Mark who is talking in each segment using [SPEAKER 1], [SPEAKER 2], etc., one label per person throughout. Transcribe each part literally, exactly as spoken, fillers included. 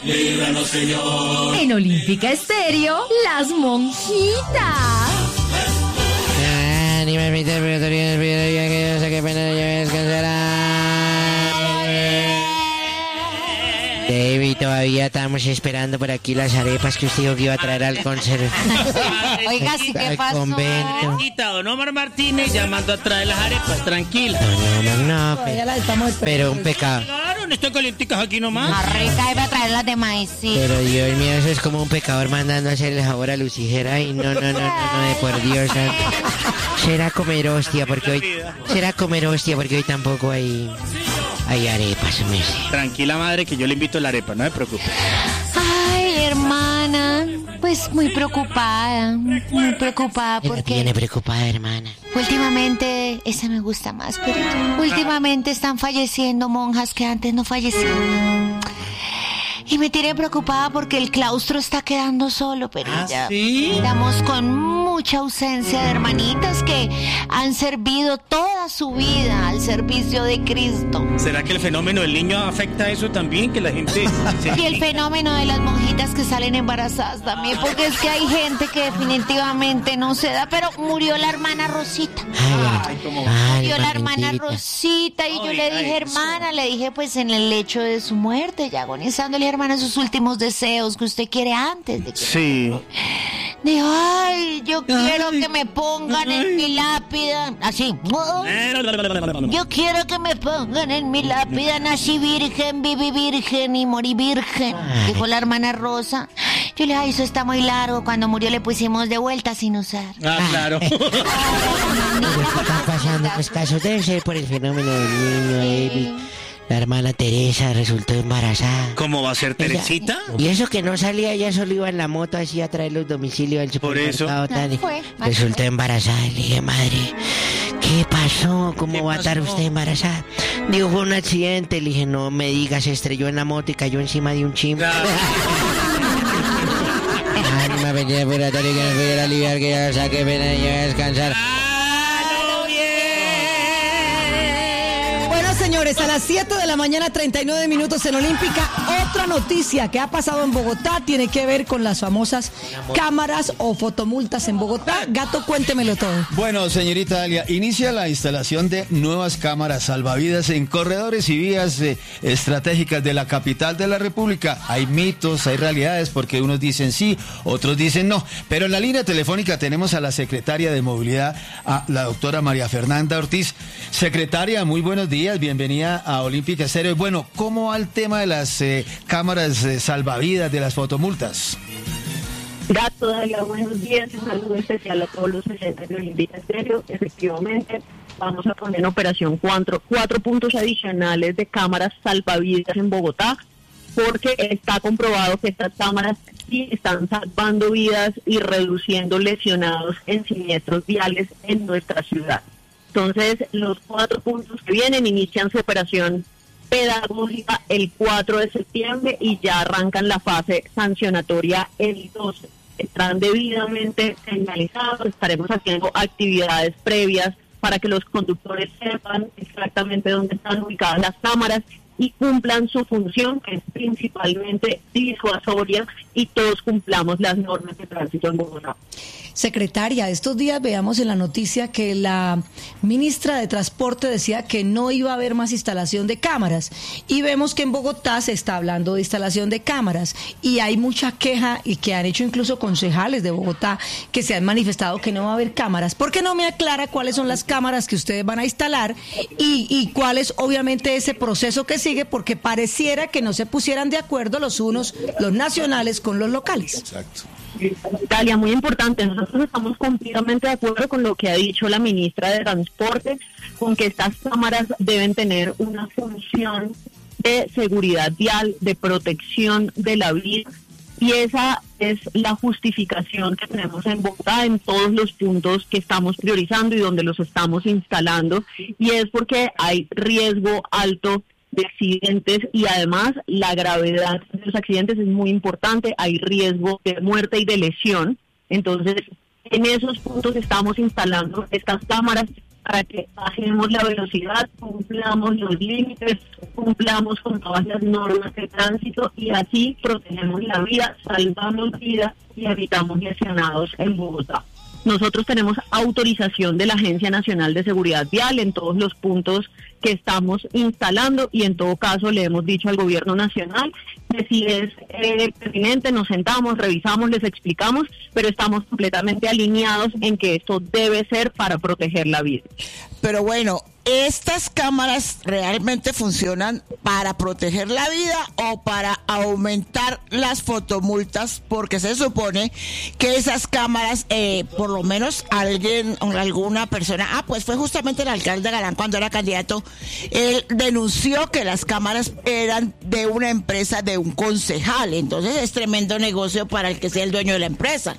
[SPEAKER 1] Líbranos, Señor.
[SPEAKER 2] En Olímpica Estéreo, las monjitas.
[SPEAKER 3] Ah, ni me permite, pero todavía no que yo sé qué pena yo descansará. David, todavía estamos esperando por aquí las arepas que usted dijo que iba a traer al concierto.
[SPEAKER 4] Oiga, ¿sí qué pasó?
[SPEAKER 3] Convento.
[SPEAKER 5] Don Omar Martínez llamando a traer las arepas, tranquila.
[SPEAKER 3] No, no, no, no,
[SPEAKER 6] Ya las estamos
[SPEAKER 3] pero, pero un pecado.
[SPEAKER 5] Claro, no estoy calienticas aquí nomás.
[SPEAKER 4] Más rica iba a traer las de maíz, sí.
[SPEAKER 3] Pero Dios mío, eso es como un pecador mandando a hacer el favor a Lucifera. Ay, no, no, no, no, no, de por Dios santo. Será comer hostia, porque hoy... Será comer hostia, porque hoy tampoco hay... Hay arepas, Messi.
[SPEAKER 5] Tranquila, madre, que yo le invito a la arepa, no me preocupe.
[SPEAKER 4] Ay, hermana, pues muy preocupada, muy preocupada
[SPEAKER 3] ¿Qué
[SPEAKER 4] porque...
[SPEAKER 3] tiene preocupada, hermana?
[SPEAKER 4] Últimamente, esa me gusta más, pero últimamente están falleciendo monjas que antes no fallecían. Y me tiene preocupada porque el claustro está quedando solo, pero
[SPEAKER 5] ¿Ah,
[SPEAKER 4] ya
[SPEAKER 5] sí?
[SPEAKER 4] estamos con mucha ausencia de hermanitas que han servido toda su vida al servicio de Cristo.
[SPEAKER 5] ¿Será que el fenómeno del niño afecta a eso también? Que la gente...
[SPEAKER 4] Y el fenómeno de las monjitas que salen embarazadas también, porque es que hay gente que definitivamente no se da, pero murió la hermana Rosita.
[SPEAKER 3] Ay, ay,
[SPEAKER 4] Murió la hermana
[SPEAKER 3] mamita.
[SPEAKER 4] Rosita y yo
[SPEAKER 5] Ay,
[SPEAKER 4] le
[SPEAKER 5] ay,
[SPEAKER 4] dije, hermana, le dije pues en el lecho de su muerte, ya agonizando, le dije, hermana, sus últimos deseos que usted quiere antes de que...
[SPEAKER 5] Sí.
[SPEAKER 4] Dijo, ay, yo quiero que me pongan en mi lápida, así. Yo quiero que me pongan en mi lápida, nací virgen, viví virgen y morí virgen, dijo la hermana Rosa. Yo le dije, ay, eso está muy largo, cuando murió le pusimos de vuelta sin usar.
[SPEAKER 5] Ah, claro.
[SPEAKER 3] ¿Qué está pasando? Pues caso debe ser por el fenómeno del niño, David. La hermana Teresa resultó embarazada.
[SPEAKER 5] ¿Cómo va a ser Teresita?
[SPEAKER 3] Y eso que no salía, ella solo iba en la moto así a traer los domicilios del
[SPEAKER 5] Por eso.
[SPEAKER 3] supermercado. Tan, y
[SPEAKER 4] Fue.
[SPEAKER 3] resultó embarazada. Le dije, madre, ¿qué pasó? ¿Cómo
[SPEAKER 5] ¿Qué
[SPEAKER 3] va a estar
[SPEAKER 5] pasó?
[SPEAKER 3] usted embarazada? Dijo, fue un accidente. Le dije, no me digas, se estrelló en la moto y cayó encima de un chimbo.
[SPEAKER 5] Claro.
[SPEAKER 3] Ay, no me venía por la tarde que no pudiera aliviar, que ya saque pena y ya a descansar.
[SPEAKER 6] Bueno, señores, a las siete de la mañana, treinta y nueve minutos en Olímpica. Otra noticia que ha pasado en Bogotá tiene que ver con las famosas cámaras o fotomultas en Bogotá. Gato, cuéntemelo todo.
[SPEAKER 7] Bueno, señorita Dalia, inicia la instalación de nuevas cámaras salvavidas en corredores y vías eh, estratégicas de la capital de la República. Hay mitos, hay realidades, porque unos dicen sí, otros dicen no. Pero en la línea telefónica tenemos a la secretaria de Movilidad, a la doctora María Fernanda Ortiz. Secretaria, muy buenos días, bienvenida a Olímpica Estéreo. Bueno, ¿cómo va el tema de las eh, cámaras eh, salvavidas, de las fotomultas?
[SPEAKER 8] Gato, Dalia, buenos días, un saludo especial a todos los presentes de Olímpica Estéreo. Efectivamente, vamos a poner en operación cuatro, cuatro puntos adicionales de cámaras salvavidas en Bogotá, porque está comprobado que estas cámaras sí están salvando vidas y reduciendo lesionados en siniestros viales en nuestra ciudad. Entonces, los cuatro puntos que vienen inician su operación pedagógica el cuatro de septiembre y ya arrancan la fase sancionatoria el doce. Están debidamente señalizados, estaremos haciendo actividades previas para que los conductores sepan exactamente dónde están ubicadas las cámaras y cumplan su función, que es principalmente disuasoria, y todos cumplamos las normas de tránsito en Bogotá.
[SPEAKER 6] Secretaria, estos días veamos en la noticia que la ministra de Transporte decía que no iba a haber más instalación de cámaras, y vemos que en Bogotá se está hablando de instalación de cámaras y hay mucha queja, y que han hecho incluso concejales de Bogotá que se han manifestado que no va a haber cámaras. ¿Por qué no me aclara cuáles son las cámaras que ustedes van a instalar y, y cuál es obviamente ese proceso que sigue? Porque pareciera que no se pusieran de acuerdo los unos, los nacionales con los locales.
[SPEAKER 7] Exacto.
[SPEAKER 8] Dalia, muy importante, nosotros estamos completamente de acuerdo con lo que ha dicho la ministra de Transporte, con que estas cámaras deben tener una función de seguridad vial, de protección de la vida, y esa es la justificación que tenemos en Bogotá en todos los puntos que estamos priorizando y donde los estamos instalando, y es porque hay riesgo alto de accidentes y además la gravedad de los accidentes es muy importante, hay riesgo de muerte y de lesión. Entonces, en esos puntos estamos instalando estas cámaras para que bajemos la velocidad, cumplamos los límites, cumplamos con todas las normas de tránsito y así protegemos la vida, salvamos vidas y evitamos lesionados en Bogotá. Nosotros tenemos autorización de la Agencia Nacional de Seguridad Vial en todos los puntos que estamos instalando y en todo caso le hemos dicho al gobierno nacional que si es eh, pertinente nos sentamos, revisamos, les explicamos, pero estamos completamente alineados en que esto debe ser para proteger la vida.
[SPEAKER 9] Pero bueno, ¿estas cámaras realmente funcionan para proteger la vida o para aumentar las fotomultas? Porque se supone que esas cámaras, eh, por lo menos alguien, alguna persona, ah, pues fue justamente el alcalde Galán cuando era candidato, él denunció que las cámaras eran de una empresa, de un concejal. Entonces es tremendo negocio para el que sea el dueño de la empresa.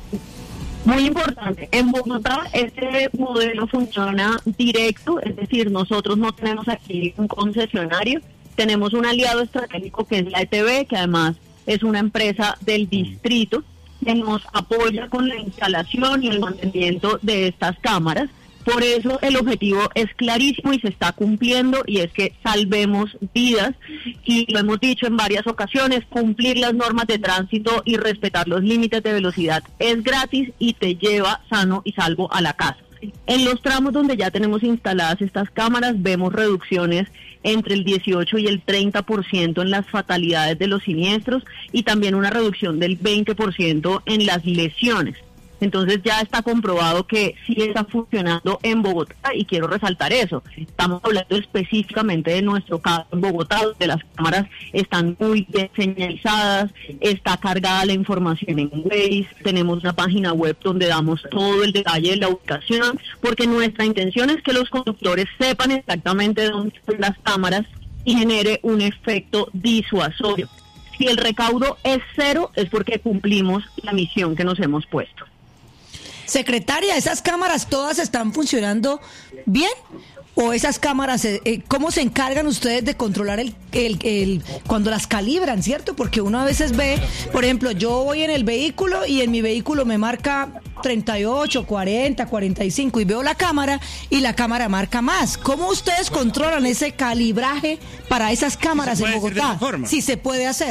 [SPEAKER 8] Muy importante, en Bogotá este modelo funciona directo, es decir, nosotros no tenemos aquí un concesionario, tenemos un aliado estratégico que es la E T V, que además es una empresa del distrito, que nos apoya con la instalación y el mantenimiento de estas cámaras. Por eso el objetivo es clarísimo y se está cumpliendo, y es que salvemos vidas, y lo hemos dicho en varias ocasiones, cumplir las normas de tránsito y respetar los límites de velocidad es gratis y te lleva sano y salvo a la casa. En los tramos donde ya tenemos instaladas estas cámaras vemos reducciones entre el dieciocho y el treinta por ciento en las fatalidades de los siniestros y también una reducción del veinte por ciento en las lesiones. Entonces ya está comprobado que sí está funcionando en Bogotá y quiero resaltar eso. Estamos hablando específicamente de nuestro caso en Bogotá, donde las cámaras están muy bien señalizadas, está cargada la información en Waze, tenemos una página web donde damos todo el detalle de la ubicación, porque nuestra intención es que los conductores sepan exactamente dónde están las cámaras y genere un efecto disuasorio. Si el recaudo es cero, es porque cumplimos la misión que nos hemos puesto.
[SPEAKER 6] Secretaria, ¿esas cámaras todas están funcionando bien? ¿O esas cámaras, eh, cómo se encargan ustedes de controlar el, el, el cuando las calibran, cierto? Porque uno a veces ve, por ejemplo, yo voy en el vehículo y en mi vehículo me marca treinta y ocho, cuarenta, cuarenta y cinco y veo la cámara y la cámara marca más. ¿Cómo ustedes controlan ese calibraje para esas cámaras en Bogotá? Si se puede hacer.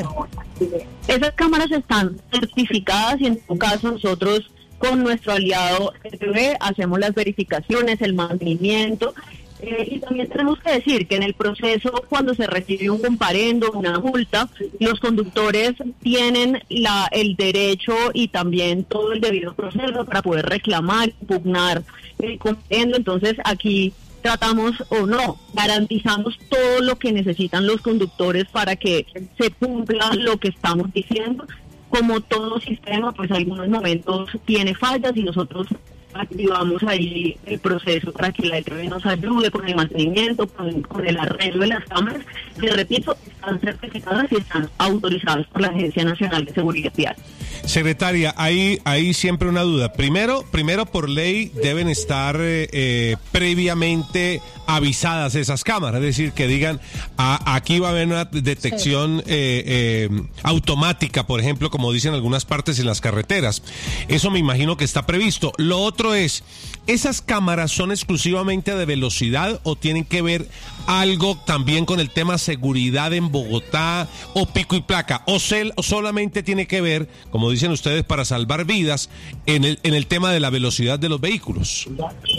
[SPEAKER 8] Esas cámaras están certificadas y en tu caso nosotros con nuestro aliado E T V hacemos las verificaciones, el mantenimiento, eh, y también tenemos que decir que en el proceso, cuando se recibe un comparendo, una multa, los conductores tienen la, el derecho y también todo el debido proceso para poder reclamar, impugnar el comparendo. Entonces aquí tratamos o no, garantizamos todo lo que necesitan los conductores para que se cumpla lo que estamos diciendo. Como todo sistema, pues algunos momentos tiene fallas y nosotros activamos ahí el proceso para que la E T V nos ayude con el mantenimiento, con, con el arreglo de las cámaras. Y repito, están certificadas y están autorizadas por la Agencia Nacional de Seguridad Vial.
[SPEAKER 10] Secretaria, hay, hay siempre una duda. Primero, primero por ley deben estar eh, eh, previamente avisadas esas cámaras, es decir, que digan, a, aquí va a haber una detección sí. eh, eh, automática, por ejemplo, como dicen algunas partes en las carreteras. Eso me imagino que está previsto. Lo otro es, ¿esas cámaras son exclusivamente de velocidad o tienen que ver algo también con el tema seguridad en Bogotá o pico y placa? ¿O, cel, o solamente tiene que ver, como dicen ustedes, para salvar vidas en el, en el tema de la velocidad de los vehículos?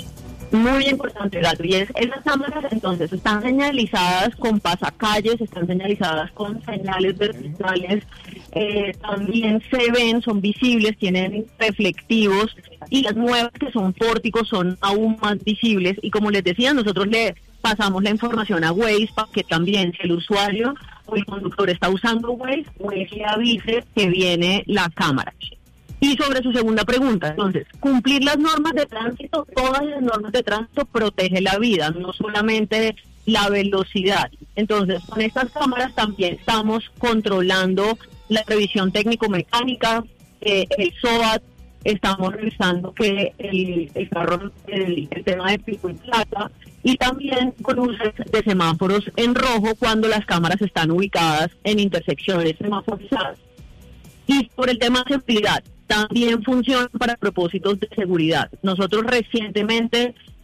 [SPEAKER 8] Muy importante, Gato, y es, esas cámaras entonces están señalizadas con pasacalles, están señalizadas con señales verticales, eh, también se ven, son visibles, tienen reflectivos, y las nuevas que son pórticos son aún más visibles, y como les decía, nosotros le pasamos la información a Waze para que también, si el usuario o el conductor está usando Waze, Waze le avise que viene la cámara. Y sobre su segunda pregunta, entonces, cumplir las normas de tránsito, todas las normas de tránsito protege la vida, no solamente la velocidad. Entonces, con estas cámaras también estamos controlando la revisión técnico-mecánica, eh, el S O A T, estamos revisando que el, el carro, el, el tema de pico y placa, y también con luces de semáforos en rojo cuando las cámaras están ubicadas en intersecciones semaforizadas. Y por el tema de seguridad, también funciona para propósitos de seguridad. Nosotros recientemente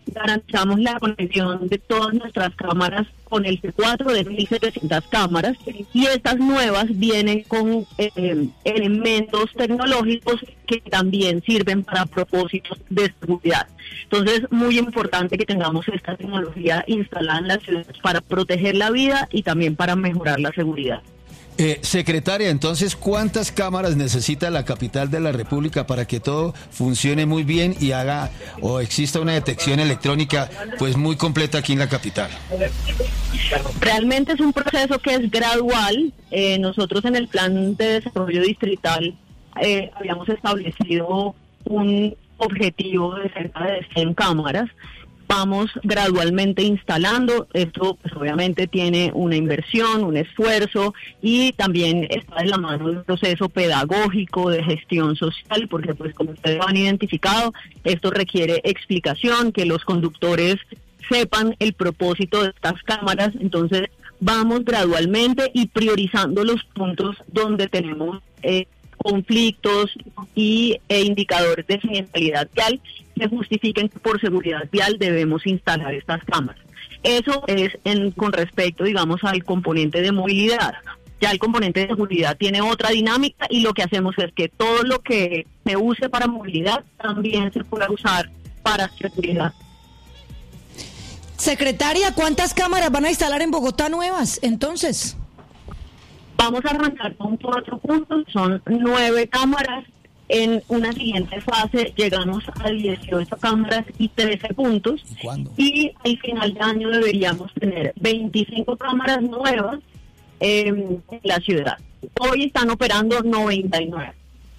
[SPEAKER 8] garantizamos la conexión de todas nuestras cámaras con el C cuatro de mil setecientas cámaras, y estas nuevas vienen con eh, elementos tecnológicos que también sirven para propósitos de seguridad. Entonces, muy importante que tengamos esta tecnología instalada en las ciudades para proteger la vida y también para mejorar la seguridad.
[SPEAKER 7] Eh, secretaria, entonces, ¿cuántas cámaras necesita la capital de la República para que todo funcione muy bien y haga o exista una detección electrónica pues muy completa aquí en la capital?
[SPEAKER 8] Realmente es un proceso que es gradual. Eh, nosotros en el plan de desarrollo distrital eh, habíamos establecido un objetivo de cerca de cien cámaras. Vamos gradualmente instalando. Esto pues obviamente tiene una inversión, un esfuerzo, y también está en la mano del proceso pedagógico de gestión social, porque pues como ustedes han identificado, esto requiere explicación, que los conductores sepan el propósito de estas cámaras. Entonces vamos gradualmente y priorizando los puntos donde tenemos eh, conflictos y e indicadores de accidentalidad vial que justifiquen que por seguridad vial debemos instalar estas cámaras. Eso es en, con respecto, digamos, al componente de movilidad. Ya el componente de seguridad tiene otra dinámica, y lo que hacemos es que todo lo que se use para movilidad también se pueda usar para seguridad.
[SPEAKER 6] Secretaria, ¿cuántas cámaras van a instalar en Bogotá nuevas entonces?
[SPEAKER 8] Vamos a arrancar con cuatro puntos, son nueve cámaras. En una siguiente fase llegamos a dieciocho cámaras y trece puntos.
[SPEAKER 7] ¿Y cuándo?
[SPEAKER 8] Y al final de año deberíamos tener veinticinco cámaras nuevas eh, en la ciudad. Hoy están operando noventa y nueve.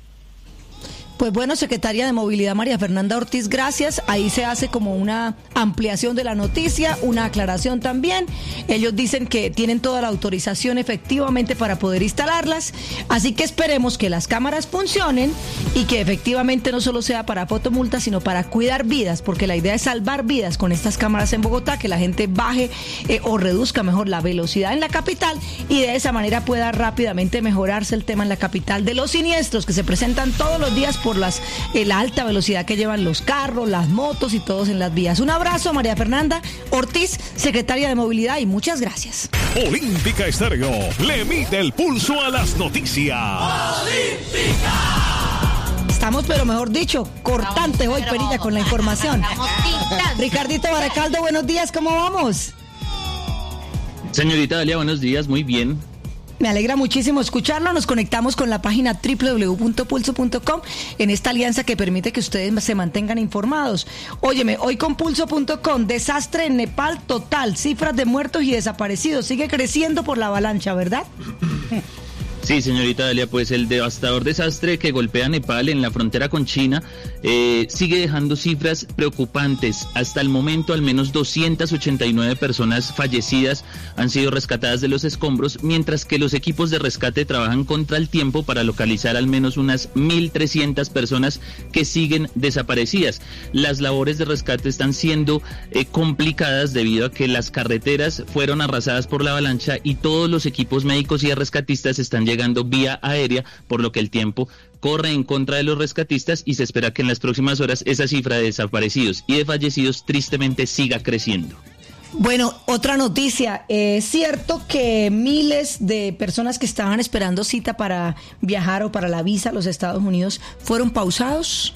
[SPEAKER 6] Pues bueno, secretaria de Movilidad María Fernanda Ortiz, gracias. Ahí se hace como una ampliación de la noticia, una aclaración también. Ellos dicen que tienen toda la autorización efectivamente para poder instalarlas, así que esperemos que las cámaras funcionen y que efectivamente no solo sea para fotomultas, sino para cuidar vidas, porque la idea es salvar vidas con estas cámaras en Bogotá, que la gente baje eh, o reduzca mejor la velocidad en la capital, y de esa manera pueda rápidamente mejorarse el tema en la capital de los siniestros que se presentan todos los días por las eh, la alta velocidad que llevan los carros, las motos y todos en las vías. Un abrazo a María Fernanda Ortiz, secretaria de Movilidad, y muchas gracias.
[SPEAKER 11] Olímpica Estéreo le mide el pulso a las noticias.
[SPEAKER 6] Olímpica. Estamos, pero mejor dicho, cortantes hoy, Perilla, con la información. Ricardito Baracaldo, buenos días, ¿cómo vamos?
[SPEAKER 5] Señorita Dalia, buenos días, muy bien.
[SPEAKER 6] Me alegra muchísimo escucharlo. Nos conectamos con la página doble u doble u doble u punto pulso punto com en esta alianza que permite que ustedes se mantengan informados. Óyeme, hoy con pulso punto com, desastre en Nepal total, cifras de muertos y desaparecidos. Sigue creciendo por la avalancha, ¿verdad?
[SPEAKER 5] Sí, señorita Dalia, pues el devastador desastre que golpea Nepal en la frontera con China eh, sigue dejando cifras preocupantes. Hasta el momento, al menos doscientas ochenta y nueve personas fallecidas han sido rescatadas de los escombros, mientras que los equipos de rescate trabajan contra el tiempo para localizar al menos unas mil trescientas personas que siguen desaparecidas. Las labores de rescate están siendo eh, complicadas debido a que las carreteras fueron arrasadas por la avalancha y todos los equipos médicos y rescatistas están llegando llegando vía aérea, por lo que el tiempo corre en contra de los rescatistas y se espera que en las próximas horas esa cifra de desaparecidos y de fallecidos tristemente siga creciendo.
[SPEAKER 6] Bueno, otra noticia, es cierto que miles de personas que estaban esperando cita para viajar o para la visa a los Estados Unidos fueron pausados.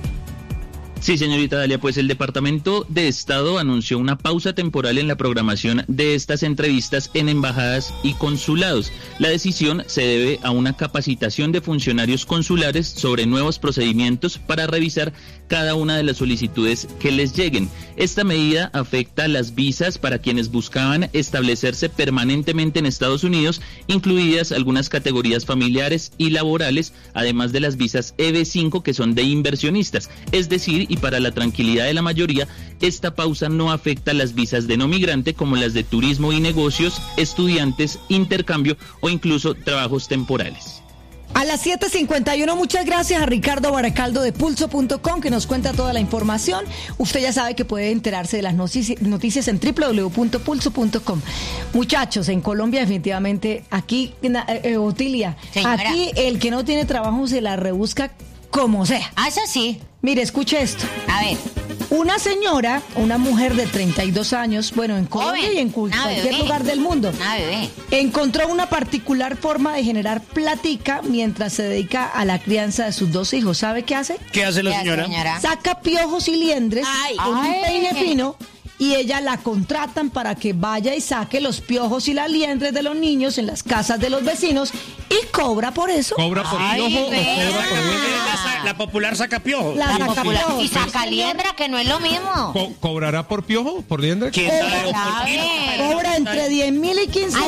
[SPEAKER 5] Sí, señorita Dalia, pues el Departamento de Estado anunció una pausa temporal en la programación de estas entrevistas en embajadas y consulados. La decisión se debe a una capacitación de funcionarios consulares sobre nuevos procedimientos para revisar cada una de las solicitudes que les lleguen. Esta medida afecta a las visas para quienes buscaban establecerse permanentemente en Estados Unidos, incluidas algunas categorías familiares y laborales, además de las visas E B cinco que son de inversionistas, es decir, y para la tranquilidad de la mayoría, esta pausa no afecta las visas de no migrante como las de turismo y negocios, estudiantes, intercambio o incluso trabajos temporales.
[SPEAKER 6] A las siete cincuenta y uno, muchas gracias a Ricardo Baracaldo de pulso punto com que nos cuenta toda la información. Usted ya sabe que puede enterarse de las noticias en doble u doble u doble u punto pulso punto com. Muchachos, en Colombia definitivamente, aquí, eh, Otilia,
[SPEAKER 4] Señora.
[SPEAKER 6] Aquí el que no tiene trabajo se la rebusca como sea.
[SPEAKER 4] Ah, eso sí.
[SPEAKER 6] Mire, escuche esto.
[SPEAKER 4] A ver.
[SPEAKER 6] Una señora, una mujer de treinta y dos años, bueno, en Colombia
[SPEAKER 4] Joven,
[SPEAKER 6] y en cu-
[SPEAKER 4] una
[SPEAKER 6] cualquier
[SPEAKER 4] bebé.
[SPEAKER 6] lugar del mundo,
[SPEAKER 4] Una bebé.
[SPEAKER 6] encontró una particular forma de generar platica mientras se dedica a la crianza de sus dos hijos. ¿Sabe qué hace?
[SPEAKER 12] ¿Qué hace la
[SPEAKER 4] ¿Qué hace,
[SPEAKER 12] señora?
[SPEAKER 4] señora?
[SPEAKER 6] Saca piojos y liendres
[SPEAKER 9] Ay.
[SPEAKER 6] con un
[SPEAKER 4] Ay.
[SPEAKER 6] peine fino y ella la contratan para que vaya y saque los piojos y las liendres de los niños en las casas de los vecinos y cobra por eso.
[SPEAKER 10] ¿Cobra por
[SPEAKER 4] Ay,
[SPEAKER 10] piojo o
[SPEAKER 4] vea.
[SPEAKER 10] cobra por liendre?
[SPEAKER 12] La, la popular saca piojo.
[SPEAKER 6] La
[SPEAKER 4] La
[SPEAKER 6] saca
[SPEAKER 4] popular.
[SPEAKER 6] piojos.
[SPEAKER 4] Y saca liendra, que no es lo mismo.
[SPEAKER 10] Co- ¿Cobrará por piojo? ¿Por liendre?
[SPEAKER 12] ¿Quién sabe?
[SPEAKER 4] ¿Quién sabe?
[SPEAKER 6] Cobra entre diez mil y quince